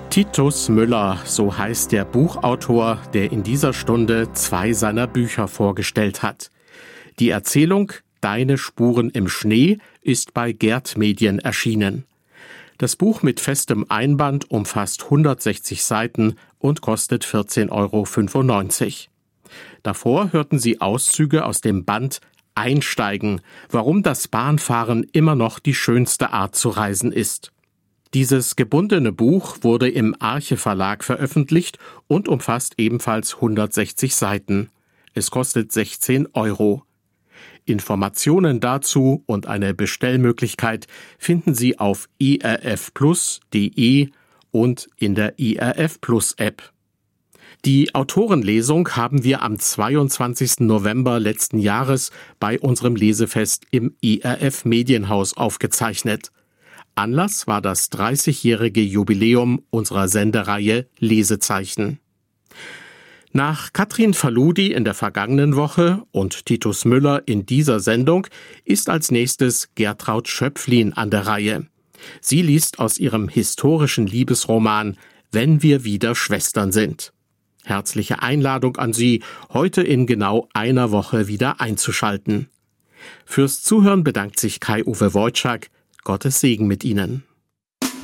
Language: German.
Titus Müller, so heißt der Buchautor, der in dieser Stunde 2 seiner Bücher vorgestellt hat. Die Erzählung »Deine Spuren im Schnee« ist bei Gerd Medien erschienen. Das Buch mit festem Einband umfasst 160 Seiten und kostet 14,95 €. Davor hörten Sie Auszüge aus dem Band »Einsteigen«, warum das Bahnfahren immer noch die schönste Art zu reisen ist. Dieses gebundene Buch wurde im Arche Verlag veröffentlicht und umfasst ebenfalls 160 Seiten. Es kostet 16 €. Informationen dazu und eine Bestellmöglichkeit finden Sie auf irfplus.de und in der IRF Plus App. Die Autorenlesung haben wir am 22. November letzten Jahres bei unserem Lesefest im IRF Medienhaus aufgezeichnet. Anlass war das 30-jährige Jubiläum unserer Sendereihe Lesezeichen. Nach Katrin Faludi in der vergangenen Woche und Titus Müller in dieser Sendung ist als nächstes Gertraud Schöpflin an der Reihe. Sie liest aus ihrem historischen Liebesroman »Wenn wir wieder Schwestern sind«. Herzliche Einladung an Sie, heute in genau einer Woche wieder einzuschalten. Fürs Zuhören bedankt sich Kai-Uwe Wojczak. Gottes Segen mit Ihnen.